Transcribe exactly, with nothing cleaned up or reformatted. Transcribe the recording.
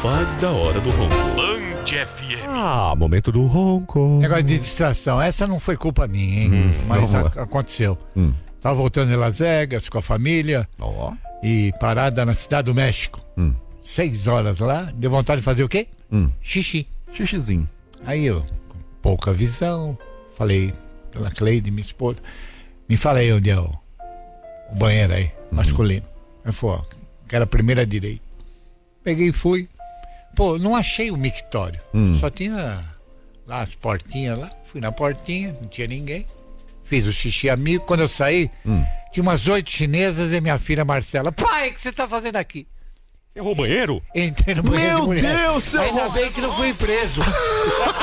Fale da hora do ronco. Band F M. Ah, momento do ronco. Negócio de distração. Essa não foi culpa minha, hein? Hum, Mas a, aconteceu. Hum. Tava voltando de Las Vegas com a família. Ó. E parada na Cidade do México. Hum. Seis horas lá. Deu vontade de fazer o quê? Hum. Xixi. Xixizinho. Aí eu, com pouca visão, falei, dona Cleide, minha esposa, me fala aí onde é o, o banheiro aí, Uhum. masculino. Aí falou, ó, que era a primeira direita. Peguei e fui. Pô, não achei o mictório. Hum. Só tinha lá as portinhas lá. Fui na portinha, não tinha ninguém. Fiz o xixi amigo. Quando eu saí, Hum. tinha umas oito chinesas e minha filha Marcela. Pai, o que você tá fazendo aqui? Você errou o banheiro? Entrei no banheiro Meu de mulher. Deus, seu Ainda Ron- bem que não fui preso.